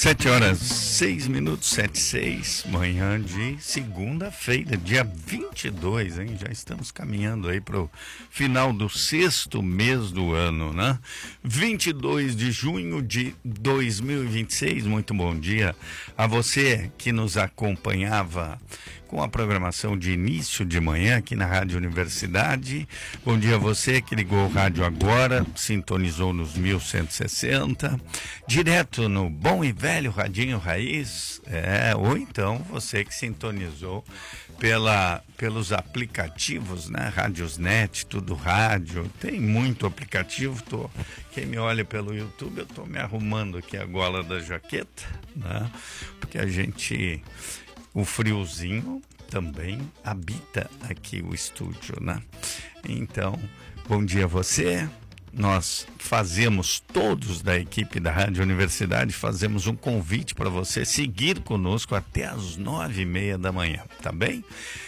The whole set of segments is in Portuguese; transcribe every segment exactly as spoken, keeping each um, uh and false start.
Sete horas, seis minutos, sete, seis, manhã de segunda-feira, dia vinte e dois, hein? Já estamos caminhando aí para o final do sexto mês do ano, né? vinte e dois de junho de dois mil e vinte e seis, muito bom dia a você que nos acompanhava com a programação de início de manhã aqui na Rádio Universidade. Bom dia a você que ligou o rádio agora, sintonizou nos mil cento e sessenta, direto no bom e velho Radinho Raiz, é, ou então você que sintonizou pela, pelos aplicativos, né? Radiosnet, tudo rádio, tem muito aplicativo. Tô, quem me olha pelo YouTube, eu estou me arrumando aqui a gola da jaqueta, né? Porque a gente... O friozinho também habita aqui o estúdio, né? Então, bom dia a você. Nós fazemos, todos da equipe da Rádio Universidade, fazemos um convite para você seguir conosco até as nove e meia da manhã, tá bem?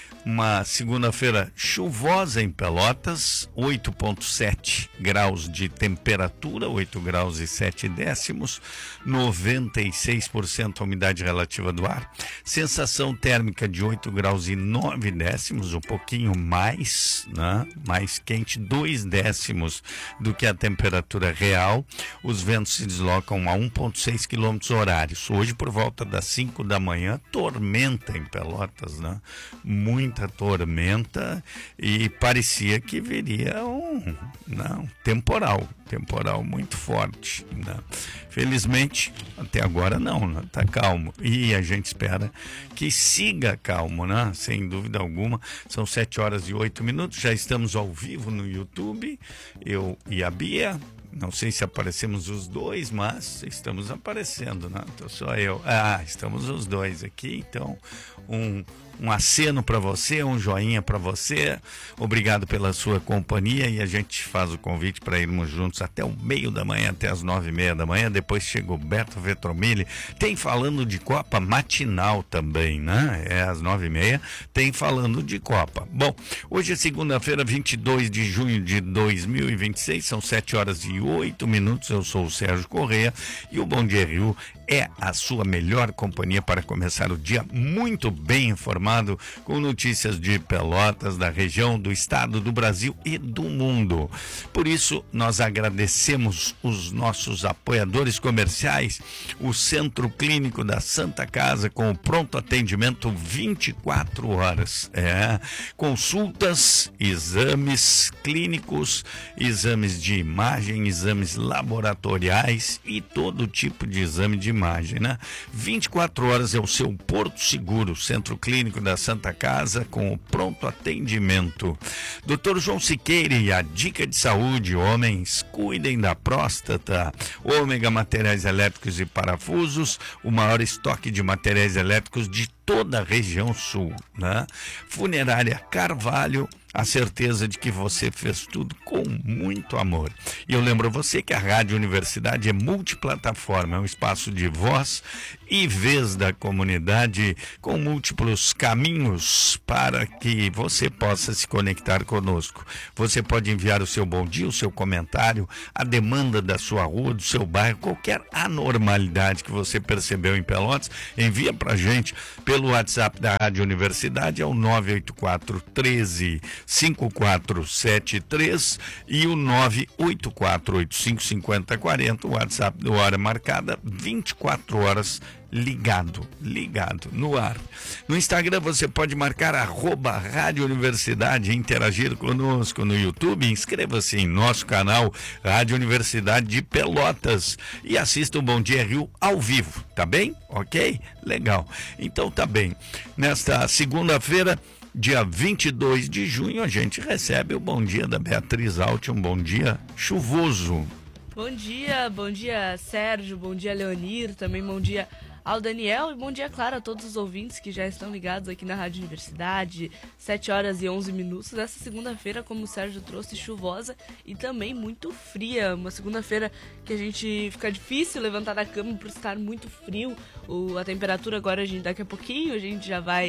Uma segunda-feira chuvosa em Pelotas, oito vírgula sete graus de temperatura, oito graus e sete décimos, noventa e seis por cento a umidade relativa do ar, sensação térmica de oito graus e nove décimos, um pouquinho mais, né? Mais quente, dois décimos do que a temperatura real. Os ventos se deslocam a um vírgula seis quilômetros horários. Hoje, por volta das cinco da manhã, tormenta em Pelotas, né? Muito muita tormenta e parecia que viria um não, temporal, temporal muito forte, né? Felizmente, até agora não, né? Tá calmo e a gente espera que siga calmo, né? Sem dúvida alguma. São sete horas e oito minutos, já estamos ao vivo no YouTube, eu e a Bia. Não sei se aparecemos os dois, mas estamos aparecendo, né? Então só eu. Ah, estamos os dois aqui, então um, um aceno para você, um joinha para você. Obrigado pela sua companhia e a gente faz o convite para irmos juntos até o meio da manhã, até as nove e meia da manhã. Depois chega o Beto Vetromilli, tem falando de Copa matinal também, né? É às nove e meia, tem falando de Copa. Bom, hoje é segunda-feira, vinte e dois de junho de dois mil e vinte e seis, são sete horas e oito minutos. Eu sou o Sérgio Correia e o Bom Dia Rio é a sua melhor companhia para começar o dia muito bem informado, com notícias de Pelotas, da região, do estado, do Brasil e do mundo. Por isso, nós agradecemos os nossos apoiadores comerciais, o Centro Clínico da Santa Casa, com o pronto atendimento vinte e quatro horas. É, consultas, exames clínicos, exames de imagem, exames laboratoriais e todo tipo de exame de imagem, né? vinte e quatro horas é o seu Porto Seguro, Centro Clínico da Santa Casa, com o pronto atendimento. doutor João Siqueira e a dica de saúde: homens, cuidem da próstata. Ômega Materiais Elétricos e Parafusos, o maior estoque de materiais elétricos de toda a região sul, né? Funerária Carvalho, a certeza de que você fez tudo com muito amor. E eu lembro a você que a Rádio Universidade é multiplataforma, é um espaço de voz e vez da comunidade, com múltiplos caminhos para que você possa se conectar conosco. Você pode enviar o seu bom dia, o seu comentário, a demanda da sua rua, do seu bairro, qualquer anormalidade que você percebeu em Pelotas, envia para a gente pelo WhatsApp da Rádio Universidade, é o nove oito quatro, treze, cinco quatro sete três e o nove oito quatro, oito cinco cinco zero quatro zero, o WhatsApp do Hora Marcada, vinte e quatro horas ligado, ligado, no ar. No Instagram você pode marcar arroba Rádio Universidade e interagir conosco. No YouTube, inscreva-se em nosso canal Rádio Universidade de Pelotas e assista o Bom Dia Rio ao vivo, tá bem? Ok? Legal. Então tá bem. Nesta segunda-feira, dia vinte e dois de junho, a gente recebe o bom dia da Beatriz Alt, um bom dia chuvoso. Bom dia, bom dia Sérgio, bom dia Leonir, também bom dia ao Daniel e bom dia, claro, a todos os ouvintes que já estão ligados aqui na Rádio Universidade. Sete horas e onze minutos dessa segunda-feira, como o Sérgio trouxe, chuvosa e também muito fria. Uma segunda-feira que a gente fica difícil levantar da cama por estar muito frio. O, a temperatura agora, a gente, daqui a pouquinho, a gente já vai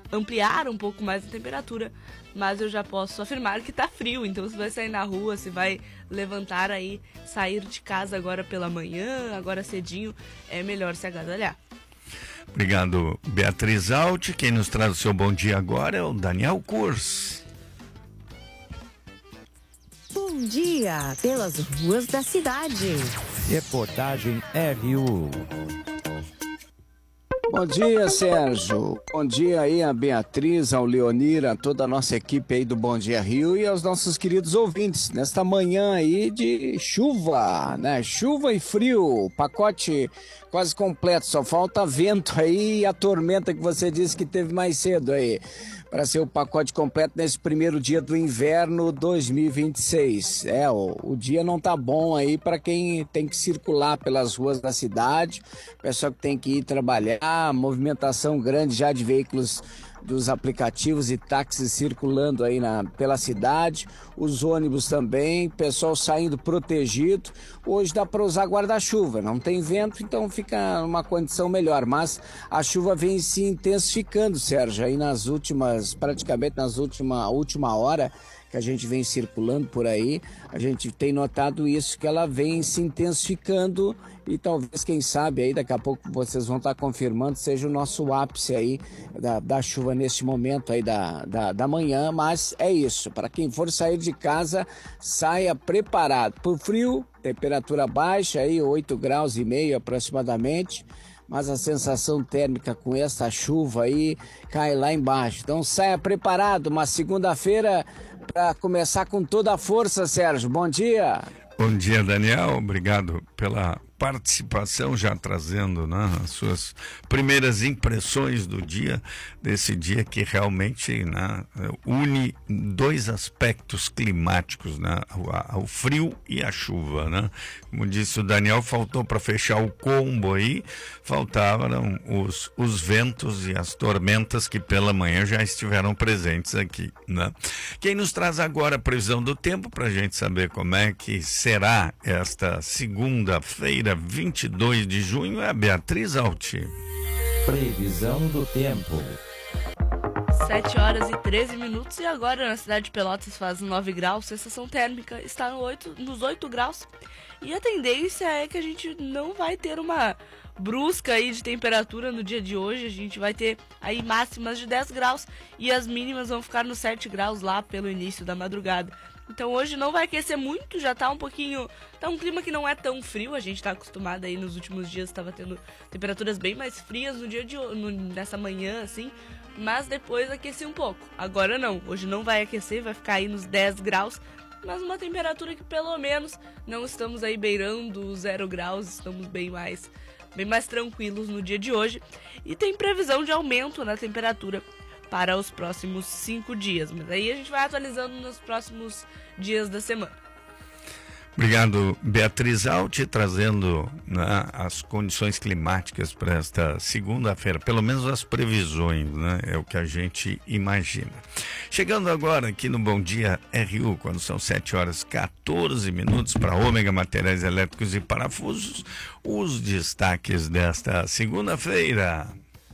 ampliar um pouco mais a temperatura, mas eu já posso afirmar que tá frio, então se vai sair na rua, se vai levantar aí, sair de casa agora pela manhã, agora cedinho, é melhor se agasalhar. Obrigado, Beatriz Alt. Quem nos traz o seu bom dia agora é o Daniel Kurs. Bom dia pelas ruas da cidade. Reportagem R U. Bom dia, Sérgio. Bom dia aí a Beatriz, ao Leonir, a toda a nossa equipe aí do Bom Dia Rio e aos nossos queridos ouvintes. Nesta manhã aí de chuva, né? Chuva e frio, pacote quase completo. Só falta vento aí e a tormenta que você disse que teve mais cedo aí. Para ser o pacote completo nesse primeiro dia do inverno dois mil e vinte e seis. É, o, o dia não tá bom aí para quem tem que circular pelas ruas da cidade, pessoal que tem que ir trabalhar, movimentação grande já de veículos dos aplicativos e táxis circulando aí na, pela cidade, os ônibus também, pessoal saindo protegido. Hoje dá para usar guarda-chuva, não tem vento, então fica uma condição melhor, mas a chuva vem se intensificando, Sérgio, aí nas últimas, praticamente nas última, última hora que a gente vem circulando por aí, a gente tem notado isso, que ela vem se intensificando e talvez, quem sabe, aí daqui a pouco vocês vão estar confirmando, seja o nosso ápice aí da, da chuva neste momento aí da, da, da manhã, mas é isso, para quem for sair de casa, saia preparado por frio, temperatura baixa aí, oito graus e meio aproximadamente, mas a sensação térmica com essa chuva aí cai lá embaixo, então saia preparado, uma segunda-feira para começar com toda a força, Sérgio, bom dia. Bom dia, Daniel, obrigado pela participação, já trazendo, né, as suas primeiras impressões do dia, desse dia que realmente, né, une dois aspectos climáticos, né, o, o frio e a chuva, né? Como disse o Daniel, faltou para fechar o combo aí, faltavam os, os ventos e as tormentas que pela manhã já estiveram presentes aqui, né? Quem nos traz agora a previsão do tempo para a gente saber como é que será esta segunda-feira, vinte e dois de junho, é a Beatriz Alt. Previsão do tempo. sete horas e treze minutos e agora na cidade de Pelotas faz nove graus, sensação térmica está no oito, nos oito graus e a tendência é que a gente não vai ter uma brusca aí de temperatura no dia de hoje, a gente vai ter aí máximas de dez graus e as mínimas vão ficar nos sete graus lá pelo início da madrugada. Então hoje não vai aquecer muito, já tá um pouquinho, tá um clima que não é tão frio, a gente tá acostumado aí nos últimos dias, estava tendo temperaturas bem mais frias no dia de no, nessa manhã assim, mas depois aqueceu um pouco. Agora não, hoje não vai aquecer, vai ficar aí nos dez graus, mas uma temperatura que pelo menos não estamos aí beirando zero graus, estamos bem mais, bem mais tranquilos no dia de hoje. E tem previsão de aumento na temperatura para os próximos cinco dias, mas aí a gente vai atualizando nos próximos dias da semana. Obrigado, Beatriz Alt, trazendo, né, as condições climáticas para esta segunda-feira, pelo menos as previsões, né, é o que a gente imagina. Chegando agora aqui no Bom Dia R U, quando são sete horas e quatorze minutos, para Ômega Materiais Elétricos e Parafusos, os destaques desta segunda-feira.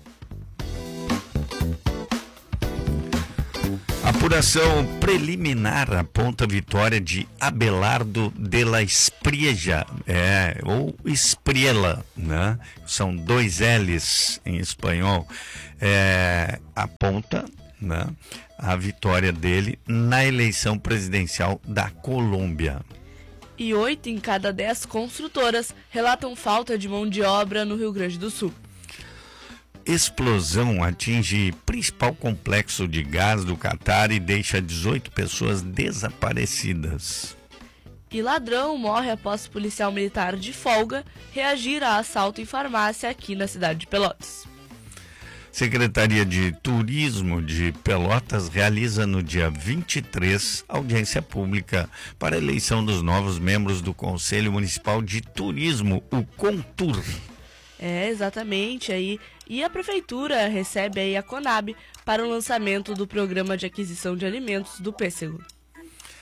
Apuração preliminar aponta a vitória de Abelardo de la Espriella, é, ou Espriella, né? São dois L's em espanhol, é, aponta, né, a vitória dele na eleição presidencial da Colômbia. E oito em cada dez construtoras relatam falta de mão de obra no Rio Grande do Sul. Explosão atinge principal complexo de gás do Catar e deixa dezoito pessoas desaparecidas. E ladrão morre após policial militar de folga reagir a assalto em farmácia aqui na cidade de Pelotas. Secretaria de Turismo de Pelotas realiza no dia vinte e três audiência pública para a eleição dos novos membros do Conselho Municipal de Turismo, o CONTUR. É, exatamente, aí. E a prefeitura recebe aí a Conab para o lançamento do programa de aquisição de alimentos do Pêssego.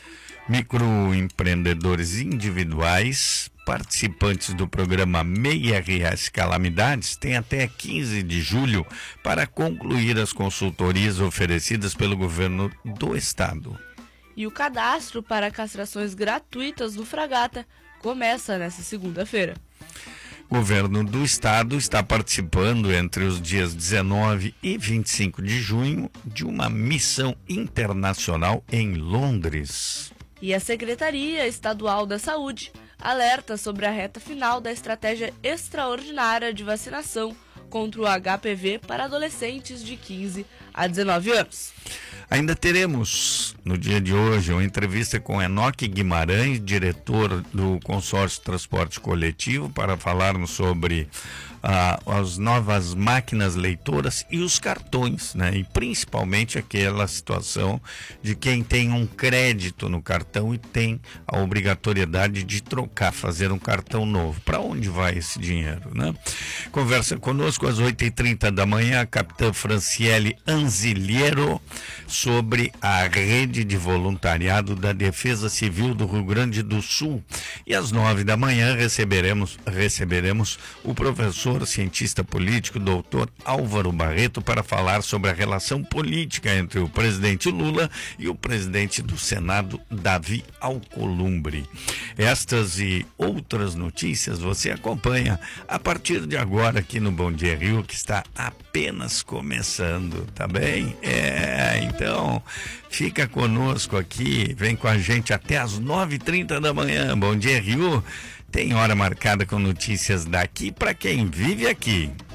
Microempreendedores individuais, participantes do programa M E I R S Calamidades têm até quinze de julho para concluir as consultorias oferecidas pelo governo do estado. E o cadastro para castrações gratuitas do Fragata começa nesta segunda-feira. O governo do estado está participando entre os dias dezenove e vinte e cinco de junho de uma missão internacional em Londres. E a Secretaria Estadual da Saúde alerta sobre a reta final da estratégia extraordinária de vacinação contra o H P V para adolescentes de quinze a dezenove anos. Ainda teremos, no dia de hoje, uma entrevista com Enoque Guimarães, diretor do Consórcio Transporte Coletivo, para falarmos sobre ah, as novas máquinas leitoras e os cartões, né? E principalmente aquela situação de quem tem um crédito no cartão e tem a obrigatoriedade de trocar, fazer um cartão novo. Para onde vai esse dinheiro, né? Conversa conosco às oito e trinta da manhã, a capitã Franciele Anziliero, sobre a rede de voluntariado da Defesa Civil do Rio Grande do Sul. E às nove da manhã receberemos, receberemos o professor, cientista político, doutor Álvaro Barreto, para falar sobre a relação política entre o presidente Lula e o presidente do Senado, Davi Alcolumbre. Estas e outras notícias você acompanha a partir de agora aqui no Bom Dia Rio, que está apenas começando, tá bem? É, então fica conosco aqui, vem com a gente até às nove e trinta da manhã. Bom Dia Rio tem hora marcada com notícias daqui para quem vive aqui.